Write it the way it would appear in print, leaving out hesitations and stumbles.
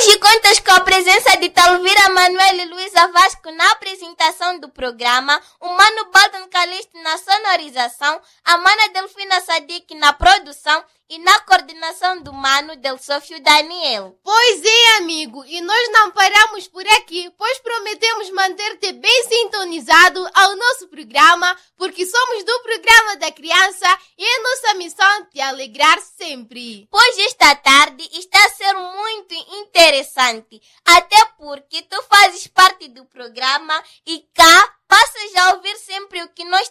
Hoje contas com a presença de Talvira Manuel e Luísa Vasco na apresentação do programa, o Mano Balton Calixto na sonorização, a Mana Delfina Sadiq na produção e na coordenação do Mano Del Sófio Daniel. Pois é, amigo, e nós não paramos por aqui, pois prometemos manter-te bem sintonizado ao nosso programa, porque somos do programa da criança e é nossa missão te alegrar sempre. Pois esta tarde está a ser muito interessante, até porque tu fazes parte do programa e cá passas a ouvir sempre o que nós